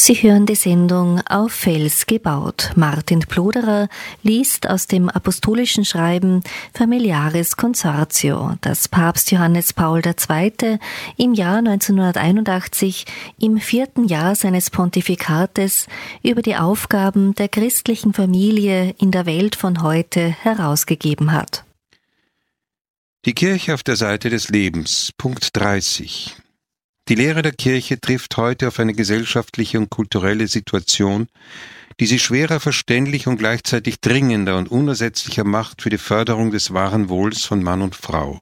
Sie hören die Sendung Auf Fels gebaut. Martin Pluderer liest aus dem apostolischen Schreiben Familiaris Consortio, das Papst Johannes Paul II. Im Jahr 1981 im 4. Jahr seines Pontifikates über die Aufgaben der christlichen Familie in der Welt von heute herausgegeben hat. Die Kirche auf der Seite des Lebens, Punkt 30. Die Lehre der Kirche trifft heute auf eine gesellschaftliche und kulturelle Situation, die sie schwerer verständlich und gleichzeitig dringender und unersetzlicher macht für die Förderung des wahren Wohls von Mann und Frau.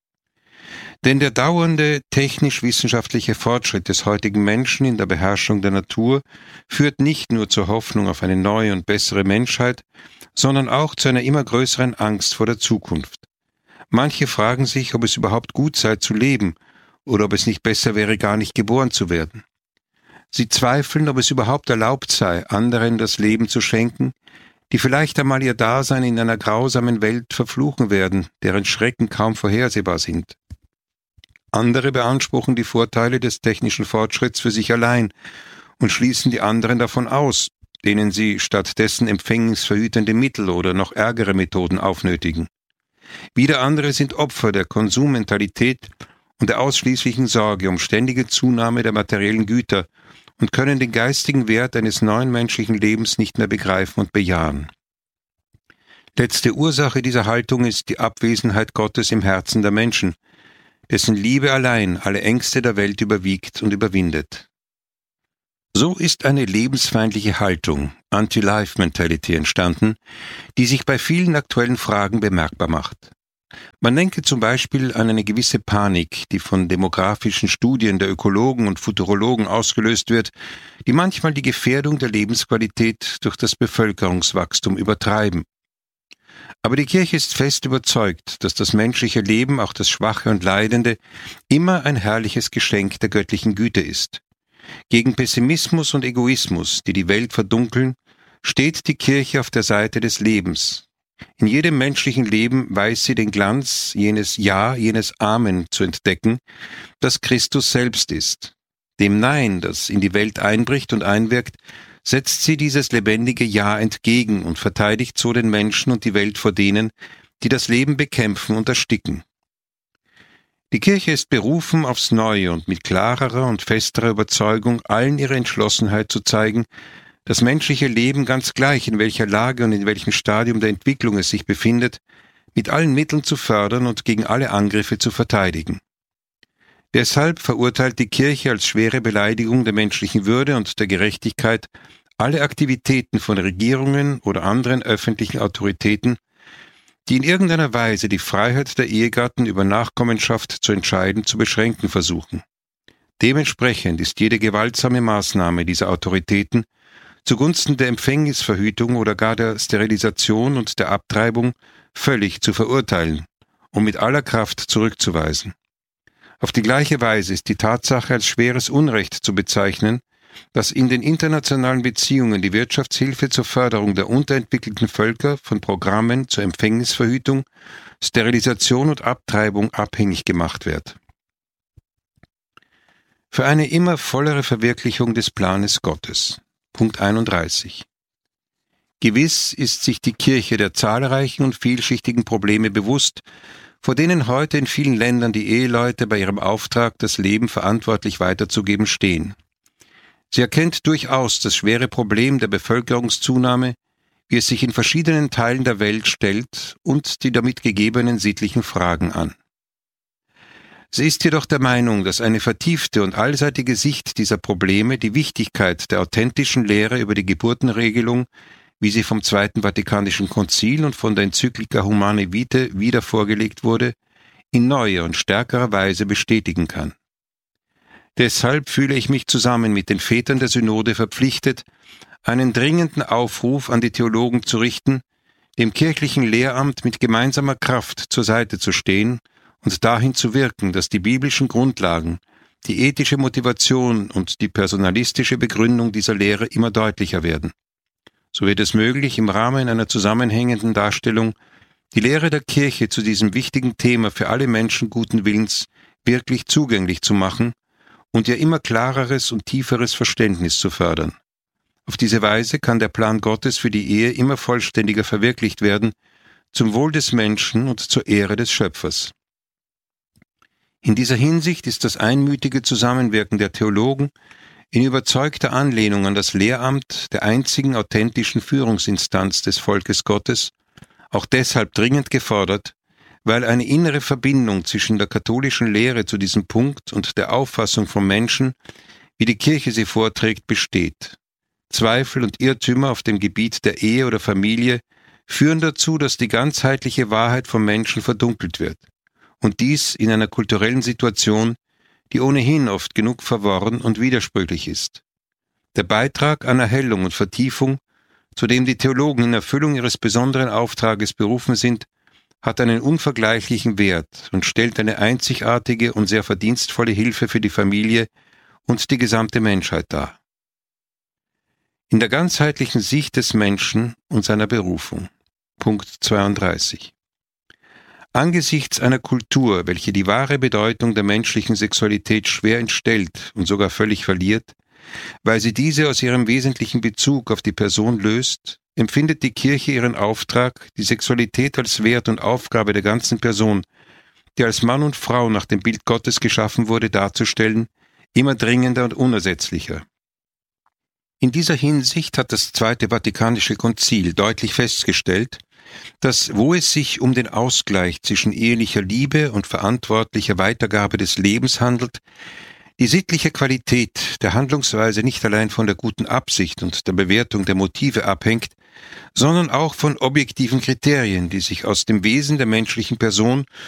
Denn der dauernde technisch-wissenschaftliche Fortschritt des heutigen Menschen in der Beherrschung der Natur führt nicht nur zur Hoffnung auf eine neue und bessere Menschheit, sondern auch zu einer immer größeren Angst vor der Zukunft. Manche fragen sich, ob es überhaupt gut sei zu leben, oder ob es nicht besser wäre, gar nicht geboren zu werden. Sie zweifeln, ob es überhaupt erlaubt sei, anderen das Leben zu schenken, die vielleicht einmal ihr Dasein in einer grausamen Welt verfluchen werden, deren Schrecken kaum vorhersehbar sind. Andere beanspruchen die Vorteile des technischen Fortschritts für sich allein und schließen die anderen davon aus, denen sie stattdessen empfängnisverhütende Mittel oder noch ärgere Methoden aufnötigen. Wieder andere sind Opfer der Konsummentalität und der ausschließlichen Sorge um ständige Zunahme der materiellen Güter und können den geistigen Wert eines neuen menschlichen Lebens nicht mehr begreifen und bejahen. Letzte Ursache dieser Haltung ist die Abwesenheit Gottes im Herzen der Menschen, dessen Liebe allein alle Ängste der Welt überwiegt und überwindet. So ist eine lebensfeindliche Haltung, Anti-Life-Mentality, entstanden, die sich bei vielen aktuellen Fragen bemerkbar macht. Man denke zum Beispiel an eine gewisse Panik, die von demografischen Studien der Ökologen und Futurologen ausgelöst wird, die manchmal die Gefährdung der Lebensqualität durch das Bevölkerungswachstum übertreiben. Aber die Kirche ist fest überzeugt, dass das menschliche Leben, auch das Schwache und Leidende, immer ein herrliches Geschenk der göttlichen Güte ist. Gegen Pessimismus und Egoismus, die die Welt verdunkeln, steht die Kirche auf der Seite des Lebens. In jedem menschlichen Leben weiß sie den Glanz jenes Ja, jenes Amen zu entdecken, das Christus selbst ist. Dem Nein, das in die Welt einbricht und einwirkt, setzt sie dieses lebendige Ja entgegen und verteidigt so den Menschen und die Welt vor denen, die das Leben bekämpfen und ersticken. Die Kirche ist berufen, aufs Neue und mit klarerer und festerer Überzeugung allen ihre Entschlossenheit zu zeigen, das menschliche Leben, ganz gleich in welcher Lage und in welchem Stadium der Entwicklung es sich befindet, mit allen Mitteln zu fördern und gegen alle Angriffe zu verteidigen. Deshalb verurteilt die Kirche als schwere Beleidigung der menschlichen Würde und der Gerechtigkeit alle Aktivitäten von Regierungen oder anderen öffentlichen Autoritäten, die in irgendeiner Weise die Freiheit der Ehegatten über Nachkommenschaft zu entscheiden zu beschränken versuchen. Dementsprechend ist jede gewaltsame Maßnahme dieser Autoritäten zugunsten der Empfängnisverhütung oder gar der Sterilisation und der Abtreibung völlig zu verurteilen und mit aller Kraft zurückzuweisen. Auf die gleiche Weise ist die Tatsache als schweres Unrecht zu bezeichnen, dass in den internationalen Beziehungen die Wirtschaftshilfe zur Förderung der unterentwickelten Völker von Programmen zur Empfängnisverhütung, Sterilisation und Abtreibung abhängig gemacht wird. Für eine immer vollere Verwirklichung des Planes Gottes. Punkt 31. Gewiss ist sich die Kirche der zahlreichen und vielschichtigen Probleme bewusst, vor denen heute in vielen Ländern die Eheleute bei ihrem Auftrag, das Leben verantwortlich weiterzugeben, stehen. Sie erkennt durchaus das schwere Problem der Bevölkerungszunahme, wie es sich in verschiedenen Teilen der Welt stellt, und die damit gegebenen sittlichen Fragen an. Sie ist jedoch der Meinung, dass eine vertiefte und allseitige Sicht dieser Probleme die Wichtigkeit der authentischen Lehre über die Geburtenregelung, wie sie vom Zweiten Vatikanischen Konzil und von der Enzyklika Humanae Vitae wieder vorgelegt wurde, in neuer und stärkerer Weise bestätigen kann. Deshalb fühle ich mich zusammen mit den Vätern der Synode verpflichtet, einen dringenden Aufruf an die Theologen zu richten, dem kirchlichen Lehramt mit gemeinsamer Kraft zur Seite zu stehen und dahin zu wirken, dass die biblischen Grundlagen, die ethische Motivation und die personalistische Begründung dieser Lehre immer deutlicher werden. So wird es möglich, im Rahmen einer zusammenhängenden Darstellung die Lehre der Kirche zu diesem wichtigen Thema für alle Menschen guten Willens wirklich zugänglich zu machen und ihr immer klareres und tieferes Verständnis zu fördern. Auf diese Weise kann der Plan Gottes für die Ehe immer vollständiger verwirklicht werden, zum Wohl des Menschen und zur Ehre des Schöpfers. In dieser Hinsicht ist das einmütige Zusammenwirken der Theologen in überzeugter Anlehnung an das Lehramt der einzigen authentischen Führungsinstanz des Volkes Gottes auch deshalb dringend gefordert, weil eine innere Verbindung zwischen der katholischen Lehre zu diesem Punkt und der Auffassung vom Menschen, wie die Kirche sie vorträgt, besteht. Zweifel und Irrtümer auf dem Gebiet der Ehe oder Familie führen dazu, dass die ganzheitliche Wahrheit vom Menschen verdunkelt wird. Und dies in einer kulturellen Situation, die ohnehin oft genug verworren und widersprüchlich ist. Der Beitrag an Erhellung und Vertiefung, zu dem die Theologen in Erfüllung ihres besonderen Auftrages berufen sind, hat einen unvergleichlichen Wert und stellt eine einzigartige und sehr verdienstvolle Hilfe für die Familie und die gesamte Menschheit dar. In der ganzheitlichen Sicht des Menschen und seiner Berufung. Punkt 32. Angesichts einer Kultur, welche die wahre Bedeutung der menschlichen Sexualität schwer entstellt und sogar völlig verliert, weil sie diese aus ihrem wesentlichen Bezug auf die Person löst, empfindet die Kirche ihren Auftrag, die Sexualität als Wert und Aufgabe der ganzen Person, die als Mann und Frau nach dem Bild Gottes geschaffen wurde, darzustellen, immer dringender und unersetzlicher. In dieser Hinsicht hat das Zweite Vatikanische Konzil deutlich festgestellt, dass, wo es sich um den Ausgleich zwischen ehelicher Liebe und verantwortlicher Weitergabe des Lebens handelt, die sittliche Qualität der Handlungsweise nicht allein von der guten Absicht und der Bewertung der Motive abhängt, sondern auch von objektiven Kriterien, die sich aus dem Wesen der menschlichen Person